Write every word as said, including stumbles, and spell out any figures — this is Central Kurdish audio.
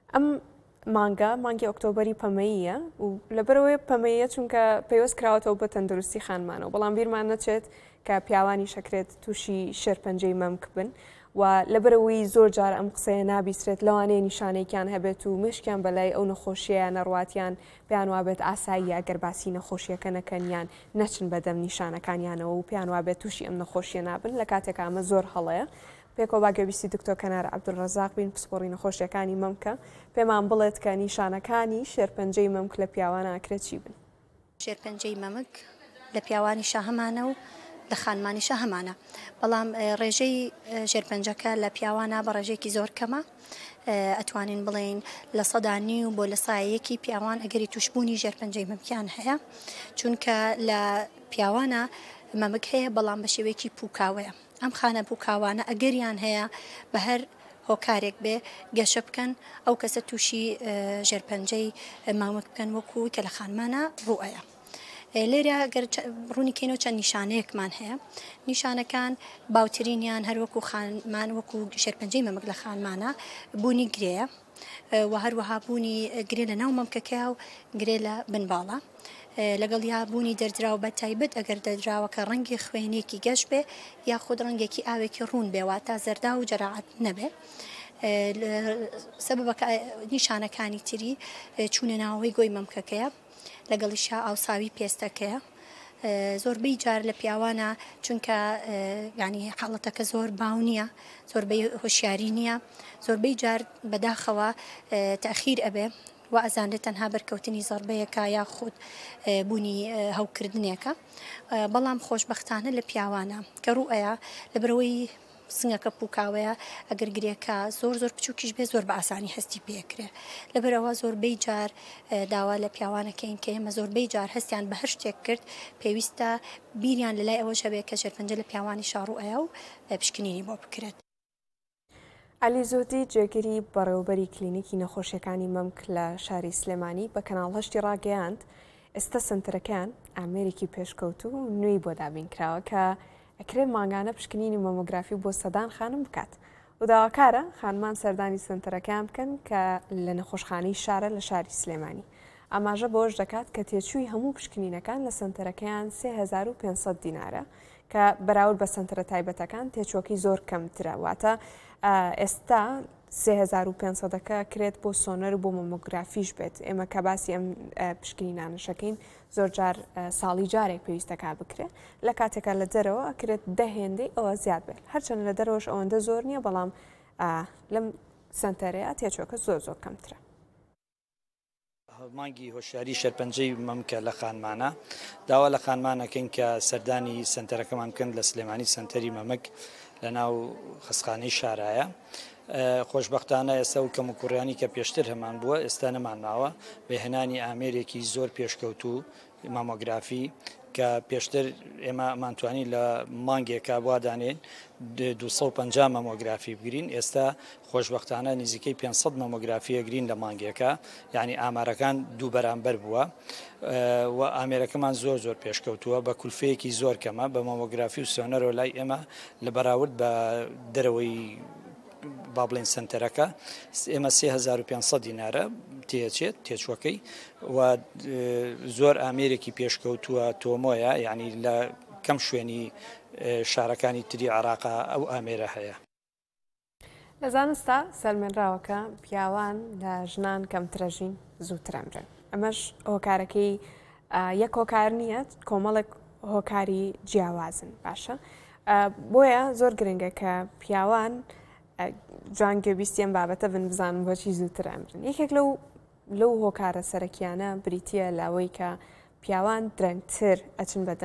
ئەم مانگە مانگی ئۆکتۆبەری پەمەییە و لەبەرەوەی پەمەییە چونکە پێوەست کراوەتەوە بە تەندروستی خانمانەوە، بەڵام بیرمان نەچێت کە پیاوانی شەکرێت تووشی شێرپەنجەی مەمک بن و لەبەرەوەی زۆر جار ئەم قسەیە نابیسترێت لەوانەیە نیشانێکیان هەبێت و مشکیان بەلای ئەو نەخۆشیە نەڕواتیان پێیان وابێت ئاسایی ئەگەر باسی نەخۆشیەکە نەکەنیان نەچن بەدەم نیشانەکانیانەوە و پێیان وابێت تووشی ئەم نەخۆشیە نابن. لە کاتێک ئەمە زۆر هەڵەیە پێکەوە باگەویستی دکتۆر کەنار عەبدولڕەزاق بین پسپۆڕی نەخۆشیەکانی مەمکە پێمان بڵێت کە نیشانەکانی شێرپەنجەی مەمک لە پیاوان ئاکرێت چی بن؟ شێرپەنجەی مەمک لە پیاوانیشە هەمانە و لە خانمانیشە هەمانە، بەڵام ڕێژەی شێرپەنجەکە لە پیاوانە بە ڕێژەیەکی زۆر کەمە. ئەتوانین بڵێن لە سەدانی و بۆ لە سایەکی پیاوان ئەگەری توشبوونی ژێرپەنجەی مەمکیان هەیە، چونکە لە پیاوانە مەمک هەیە بەڵام بە شێوەیەکی پوکاوەیە. ئەم خانە پوکاوانە ئەگەریان هەیە بە هەر هۆکارێک بێ گەشە بکەن ئەو کەسە تووشی ژێرپەنجەی مەمک بکەن وەکو کە لە خانمانە ڕوئەیە. لێرە گەر ڕوونی کەینەوە چەند نیشانەیەکمان هەیە. نیشانەکان باوترینیان هەروەکو خانمان وەکو شێرپەنجەی مەمک لە خانمانە بوونی گرێیە و هەروەها بوونی گرێ لە ناو مەمکەکە و گرێ لە بنباڵە، لەگەڵ یا بوونی دەردراوە بە تایبەت ئەگەر دەردراوەکە ڕەنگی خوێنێکی گەشت بێ یا خود ڕەنگێکی ئاوێکی ڕوون بێوە تا زەردا و جەراعەت نەبێ. سەبەبەکە نیشانەکانی تری چوونە ناوەوەی گۆی مەمکەکەیە، لەگەڵیشا ئاوساوی پێستەکەیە. زۆربەی جار لە پیاوانە چونکە ینی حاڵەتەکە زۆر باو نییە، زۆربەی هۆشیاری نییە، زۆربەی جار بەداخەوە تەخیر ئەبێ و ئەزانێت تەنها بەرکەوتنی زەربەیەکە یا خود بوونی هەوکردنێکە. بەڵام خۆشبەختانە لە پیاوانە کە ڕوئەیە لەبەرەوەی سنگەکە پوکاوەیە ئەگەر گرێکە زۆر زۆر بچووکیش بێ زۆر بە ئاسانی هەستی پێکرێ. لەبەرەوە زۆربەی جار داوا لە پیاوانەکەین کە ئێمە زۆربەی جار هەستیان بە هەر شتێک کرد پێویستە بیریان لەلای ئەوەش هەبێت کە شێرپەنجە لە پیاوانی شاڕوئەیە و پشکنینی بۆ بکرێت. عەلی زۆدی جێگیری بەڕێوەبەری کلینیکی نەخۆشیەکانی مەمک لە شاری سلێمانی بە کەناڵ هەشتی ڕاگەیاند ئێستا سنتەرەکان ئامێرێکی پێشکەوت و نوێی بۆ دابینکراوە کە ئەکرێت ماگانە پشکنینی مەمۆگرافی بۆ سەدان خانم بکات و داواکارە خانمان سەردانی سنتەرەکان بکەن کە لە نەخۆشخانەی شارە لە شاری سلێمانی. ئاماژە بۆش دەکات کە تێچووی هەموو پشکنینەکان لە سنتەرەکەیان سێ هەزار و پێنج سەد دینارە کە بەراورد بە سنتەرە تایبەتەکان تێچووەکەی زۆر کەمترە، واتە ئێستا سێ هەزار و پێنج سەدەکە کرێت بۆ سۆنەر و بۆ مەمۆگرافیش بێت. ئێمە کە باسی ئەم پشکنینانەشەکەین زۆر جار ساڵی جارێک پێویستەکە بکرێت، لە کاتێکە لە دەرەوە ئەکرێت دە هێندەی ئەوە زیاد بێت. هەرچەند لە دەرەوەش ئەوەندە زۆر نییە، بەڵام لەم سنتەرەیە تێچووەکە زۆر زۆر کەمترە. مانگی هۆشیاری شێرپەنجەی مەمکە لە خانمانە داوا لە خانمانەکەین کە سەردانی سنتەرەکەمان بکەن لە سلێمانی سنتەری مەمک لە ناو خستخانەی شارایە. خۆشبەختانە ئێستا و کەم و کوڕیانی کە پێشتر هەمان بووە ئێستا نەمانماوە بەهێنانی ئامێرێکی زۆر پێشکەوت و مامۆگرافی کە پێشتر ئێمە ئەمانتوانی لە مانگێکە وادانێن دووسەد و پەنجا مەمۆگرافی بگرین، ئێستا خۆشبەختانە نزیکەی پێنج سەد مەمۆگرافیە گرین لە مانگێکە، یعنی ئامارەکان دوو بەرامبەر بووە و ئامێرەکەمان زۆر زۆر پێشکەوتووە بە کولفەیەکی زۆر کەمە بە مەمۆگرافی و سۆنەرەوە لای ئێمە لە بەراورد بە دەرەوەی با بڵێن سنتەرەکە ئێمە سێ هەزار و پێنج سەد دینارە تێچێت تێچوەکەی و زۆر ئامێرێکی پێشکەوتووە تۆمۆیە، یعنی لە کەم شوێنی شارەکانی تری عێراقا ئەو ئامێرە هەیە. لە زانستا سەرمێنراوەکە پیاوان لە ژنان کەمترەژین زووترەمرن. ئەمەش هۆکارەکەی یەک هۆکار نییە، کۆمەڵێک هۆکاری جیاوازن باشە. بۆیە زۆر گرنگە کە پیاوان جوانگەویستی ئەم بابەتە بن بزانن بۆچی زووتر ئەمرن. یەکێک لەو لەو هۆکارە سەرەکیانە بریتیە لاوەی کە پیاوان درەنگتر ئەچن بە